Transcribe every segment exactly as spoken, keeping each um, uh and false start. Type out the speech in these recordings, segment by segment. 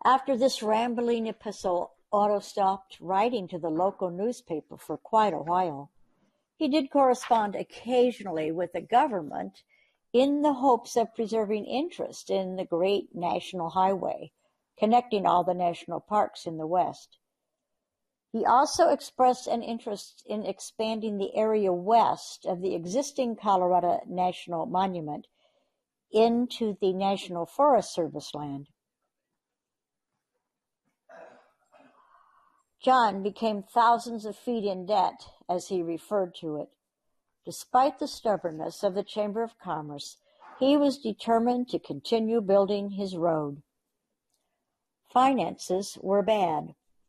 After this rambling epistle, Otto stopped writing to the local newspaper for quite a while. He did correspond occasionally with the government in the hopes of preserving interest in the great national highway connecting all the national parks in the West. He also expressed an interest in expanding the area west of the existing Colorado National Monument into the National Forest Service land. John became thousands of feet in debt, as he referred to it. Despite the stubbornness of the Chamber of Commerce, he was determined to continue building his road. Finances were bad,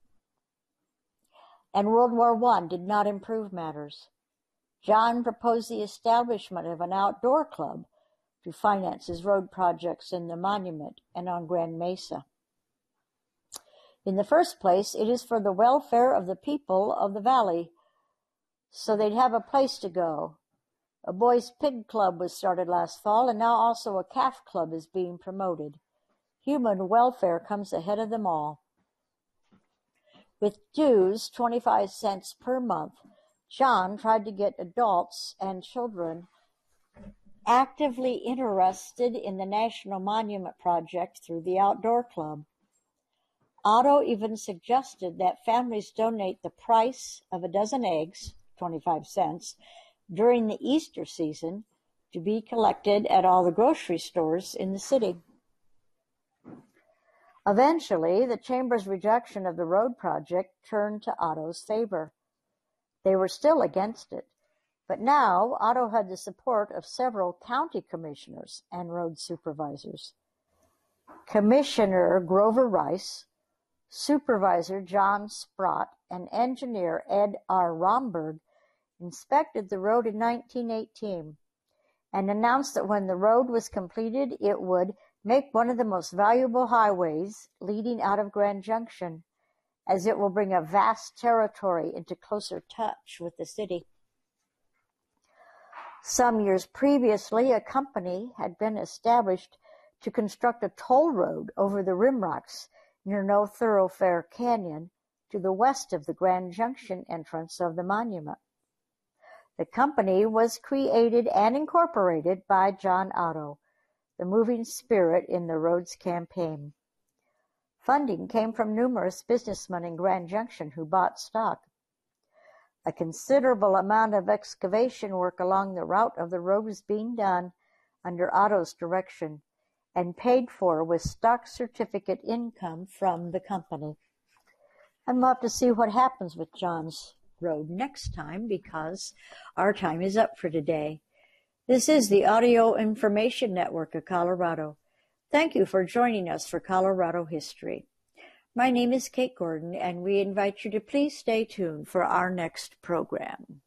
and World War One did not improve matters. John proposed the establishment of an outdoor club to finance his road projects in the monument and on Grand Mesa. In the first place, it is for the welfare of the people of the valley, so they'd have a place to go. A boys' pig club was started last fall, and now also a calf club is being promoted. Human welfare comes ahead of them all. With dues, twenty-five cents per month, John tried to get adults and children actively interested in the National Monument Project through the Outdoor Club. Otto even suggested that families donate the price of a dozen eggs, twenty-five cents, during the Easter season to be collected at all the grocery stores in the city. Eventually, the Chamber's rejection of the road project turned to Otto's favor. They were still against it, but now Otto had the support of several county commissioners and road supervisors. Commissioner Grover Rice, Supervisor John Sprott, and engineer Ed R. Romberg inspected the road in nineteen eighteen and announced that when the road was completed, it would make one of the most valuable highways leading out of Grand Junction, as it will bring a vast territory into closer touch with the city. Some years previously, a company had been established to construct a toll road over the Rimrocks near No Thoroughfare Canyon to the west of the Grand Junction entrance of the monument. The company was created and incorporated by John Otto, the moving spirit in the road's campaign. Funding came from numerous businessmen in Grand Junction who bought stock. A considerable amount of excavation work along the route of the road was being done under Otto's direction and paid for with stock certificate income from the company. And we'll have to see what happens with John's road next time, because our time is up for today. This is the Audio Information Network of Colorado. Thank you for joining us for Colorado History. My name is Kate Gordon, and we invite you to please stay tuned for our next program.